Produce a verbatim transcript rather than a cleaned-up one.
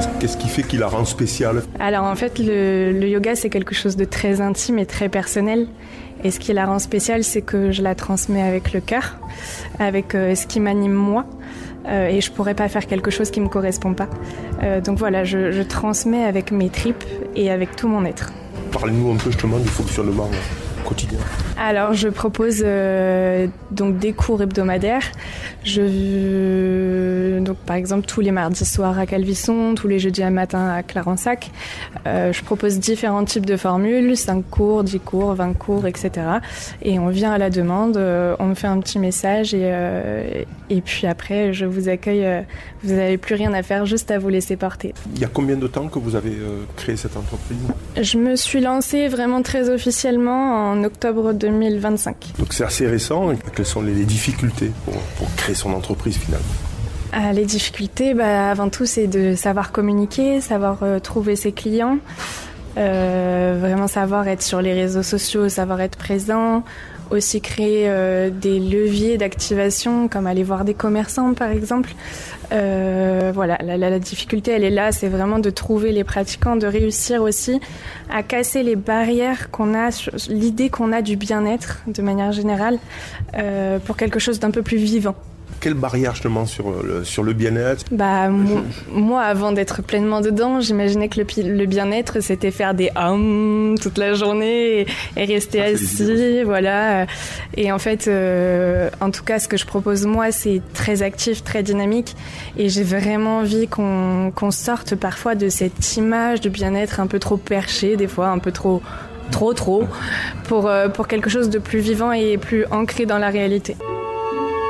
Qu'est-ce qui fait qu'il la rend spéciale ? Alors en fait, le, le yoga, c'est quelque chose de très intime et très personnel. Et ce qui la rend spéciale, c'est que je la transmets avec le cœur, avec euh, ce qui m'anime moi. Euh, et je pourrais pas faire quelque chose qui me correspond pas. Euh, donc voilà, je, je transmets avec mes tripes et avec tout mon être. Parlez-nous un peu justement du fonctionnement quotidien. Alors je propose euh, donc des cours hebdomadaires. Je donc par exemple tous les mardis soirs à Calvisson, tous les jeudis matin à Clarensac. Euh, je propose différents types de formules, cinq cours, dix cours, vingt cours, et cetera. Et on vient à la demande, euh, on me fait un petit message et euh, et puis après je vous accueille. Euh, vous n'avez plus rien à faire, juste à vous laisser porter. Il y a combien de temps que vous avez euh, créé cette entreprise ? Je me suis lancée vraiment très officiellement en octobre deux mille vingt-cinq. Donc c'est assez récent. Quelles sont les difficultés pour, pour créer son entreprise finalement ? Ah, les difficultés, bah, avant tout, c'est de savoir communiquer, savoir euh, trouver ses clients, euh, vraiment savoir être sur les réseaux sociaux, savoir être présent, aussi créer euh, des leviers d'activation, comme aller voir des commerçants par exemple. Euh, voilà, la, la, la difficulté, elle est là, c'est vraiment de trouver les pratiquants, de réussir aussi à casser les barrières qu'on a, sur l'idée qu'on a du bien-être de manière générale, euh, pour quelque chose d'un peu plus vivant. Quelle barrière justement sur le, sur le bien-être ? Bah, mo- moi, avant d'être pleinement dedans, j'imaginais que le, le bien-être, c'était faire des hum toute la journée et, et rester ah, assis, voilà. Et en fait, euh, en tout cas, ce que je propose moi, c'est très actif, très dynamique. Et j'ai vraiment envie qu'on, qu'on sorte parfois de cette image de bien-être un peu trop perché, des fois un peu trop, trop, trop, pour, euh, pour quelque chose de plus vivant et plus ancré dans la réalité.